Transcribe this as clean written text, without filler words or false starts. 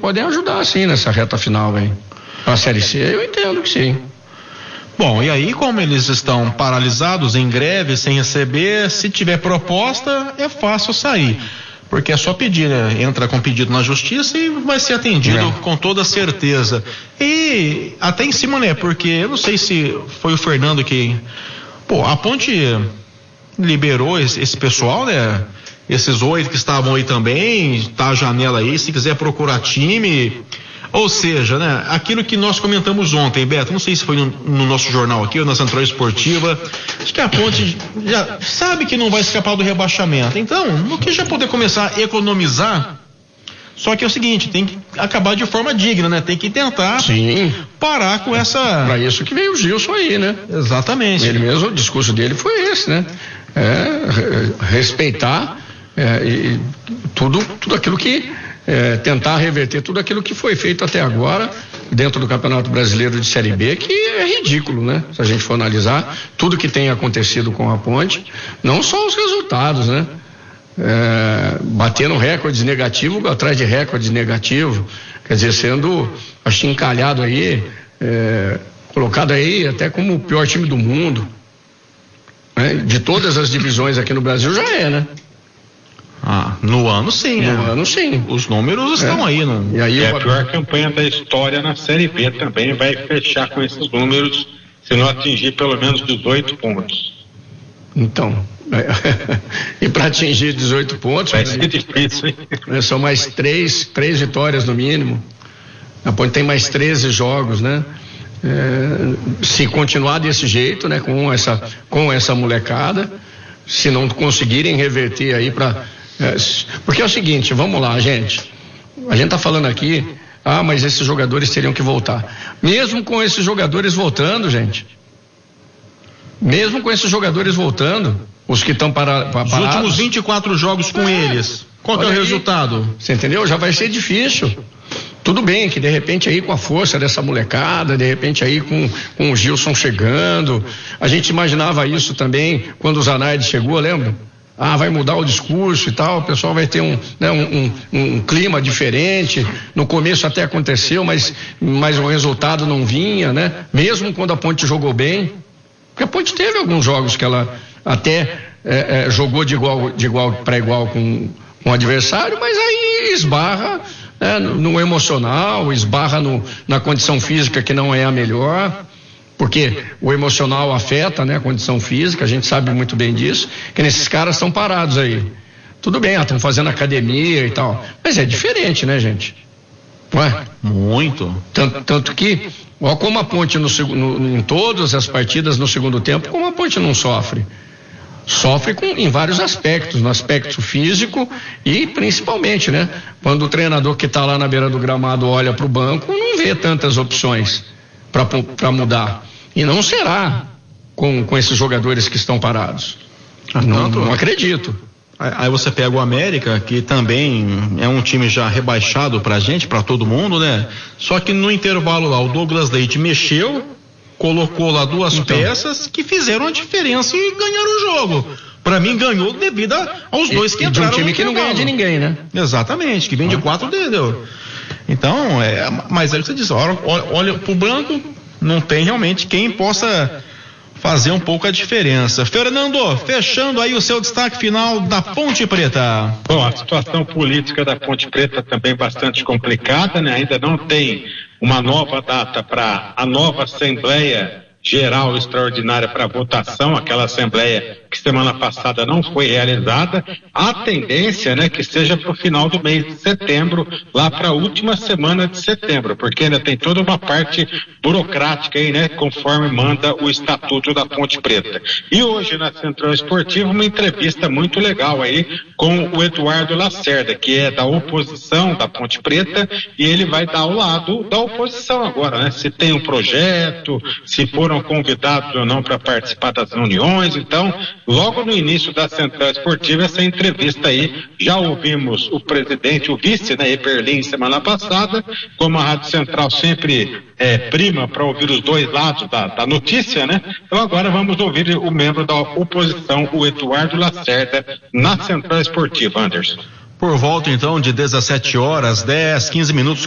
podem ajudar sim nessa reta final, hein? A Série C, eu entendo que sim. Bom, e aí, como eles estão paralisados, em greve, sem receber, se tiver proposta, é fácil sair. Porque é só pedir, né? Entra com pedido na justiça e vai ser atendido com toda certeza. E até em cima, né? Porque eu não sei se foi o Fernando que... Pô, a Ponte liberou esse pessoal, né? Esses 8 que estavam aí também, tá a janela aí, se quiser procurar time... Ou seja, né, aquilo que nós comentamos ontem, Beto, não sei se foi no nosso jornal aqui ou na Central Esportiva, acho que a Ponte já sabe que não vai escapar do rebaixamento. Então, no que já poder começar a economizar, só que é o seguinte, tem que acabar de forma digna, né? Tem que tentar parar com essa... Para isso que veio o Gilson aí, né? Exatamente. Ele mesmo, o discurso dele foi esse, né? Respeitar e tudo aquilo que... tentar reverter tudo aquilo que foi feito até agora dentro do Campeonato Brasileiro de Série B, que é ridículo, né? Se a gente for analisar tudo que tem acontecido com a Ponte, não só os resultados, né? Batendo recordes negativos atrás de recordes negativos, quer dizer, sendo achincalhado aí, colocado aí até como o pior time do mundo, né? De todas as divisões aqui no Brasil já né? No ano sim. No ano sim. Os números estão aí, né? E aí a pior campanha da história na Série B também vai fechar com esses números se não atingir pelo menos 18 pontos. Então, e para atingir 18 pontos vai ser difícil, hein? São mais três vitórias no mínimo. A Ponte tem mais 13 jogos, né? Se continuar desse jeito, né? Com essa molecada, se não conseguirem reverter aí porque é o seguinte, vamos lá, gente. A gente tá falando aqui, mas esses jogadores teriam que voltar. Mesmo com esses jogadores voltando, gente. Mesmo com esses jogadores voltando, os que estão parados. Os últimos 24 jogos com eles. Qual que é o resultado? Você entendeu? Já vai ser difícil. Tudo bem que de repente aí com a força dessa molecada, de repente aí com o Gilson chegando, a gente imaginava isso também quando o Zanardi chegou, lembra? Vai mudar o discurso e tal, o pessoal vai ter um clima diferente. No começo até aconteceu, mas o resultado não vinha, né? Mesmo quando a Ponte jogou bem, porque a Ponte teve alguns jogos que ela até jogou de igual para igual com o adversário, mas aí esbarra no emocional, esbarra na condição física que não é a melhor. Porque o emocional afeta, né, a condição física, a gente sabe muito bem disso, que esses caras estão parados aí. Tudo bem, estão fazendo academia e tal, mas é diferente, né, gente? Ué? Muito. Tanto que, ó, como a Ponte em todas as partidas no segundo tempo, como a Ponte não sofre. Sofre em vários aspectos, no aspecto físico e principalmente, né? Quando o treinador que está lá na beira do gramado olha para o banco, não vê tantas opções para mudar. E não será com esses jogadores que estão parados. Não acredito. Aí você pega o América, que também é um time já rebaixado pra gente, pra todo mundo, né? Só que no intervalo lá, o Douglas Leite mexeu, colocou lá duas peças que fizeram a diferença e ganharam o jogo. Pra mim ganhou devido aos dois que entraram. De um time que não ganha de ninguém, né? Exatamente, que vem de 4 deu. Então, mas aí você diz, olha pro banco, não tem realmente quem possa fazer um pouco a diferença. Fernando, fechando aí o seu destaque final da Ponte Preta. Bom, a situação política da Ponte Preta também bastante complicada, né? Ainda não tem uma nova data para a nova Assembleia Geral Extraordinária para votação, aquela Assembleia que semana passada não foi realizada. A tendência, né, que seja para o final do mês de setembro, lá para a última semana de setembro, porque ainda tem toda uma parte burocrática aí, né, conforme manda o Estatuto da Ponte Preta. E hoje na Central Esportiva uma entrevista muito legal aí com o Eduardo Lacerda, que é da oposição da Ponte Preta, e ele vai dar ao lado da oposição agora, né, se tem um projeto, se foram convidados ou não para participar das reuniões. Então, logo no início da Central Esportiva, essa entrevista aí, já ouvimos o presidente, o vice, né, Eberlin, semana passada, como a Rádio Central sempre prima para ouvir os dois lados da notícia, né? Então agora vamos ouvir o membro da oposição, o Eduardo Lacerda, na Central Esportiva, Anderson. Por volta então de 17 horas, 10, 15 minutos,